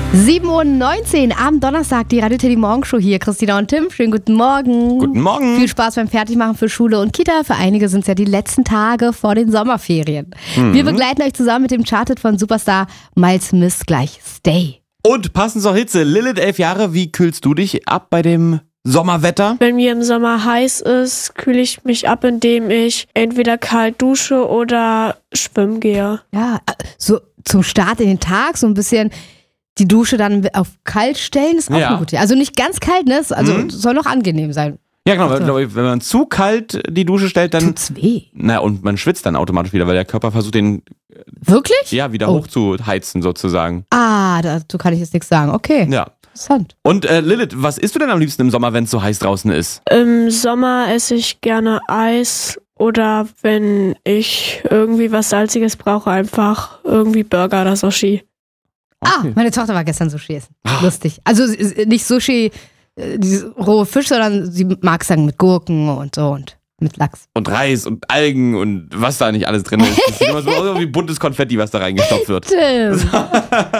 7:19 Uhr am Donnerstag, die Radio Teddy Morgenshow hier. Christina und Tim, schönen guten Morgen. Guten Morgen. Viel Spaß beim Fertigmachen für Schule und Kita. Für einige sind es ja die letzten Tage vor den Sommerferien. Wir begleiten euch zusammen mit dem Charted von Superstar Miles Smith gleich Stay. Und passend zur Hitze, Lilith, 11 Jahre, wie kühlst du dich ab bei dem Sommerwetter? Wenn mir im Sommer heiß ist, kühle ich mich ab, indem ich entweder kalt dusche oder schwimmen gehe. Ja, so zum Start in den Tag, so ein bisschen die Dusche dann auf kalt stellen, ist auch eine gute Idee. Also nicht ganz kalt, ne? Also soll noch angenehm sein. Ja, genau. Wenn man zu kalt die Dusche stellt, dann... Tut's weh. Na, und man schwitzt dann automatisch wieder, weil der Körper versucht, den Wirklich? wieder hochzuheizen sozusagen. Dazu kann ich jetzt nichts sagen. Okay. Ja. Interessant. Und Lilith, was isst du denn am liebsten im Sommer, wenn es so heiß draußen ist? Im Sommer esse ich gerne Eis oder wenn ich irgendwie was Salziges brauche, einfach irgendwie Burger oder Sushi. Okay. Meine Tochter war gestern Sushi essen. Lustig. Also nicht Sushi, rohe Fisch, sondern sie mag es dann mit Gurken und so und mit Lachs. Und Reis und Algen und was da nicht alles drin ist. Das ist immer so wie buntes Konfetti, was da reingestopft wird. Tim.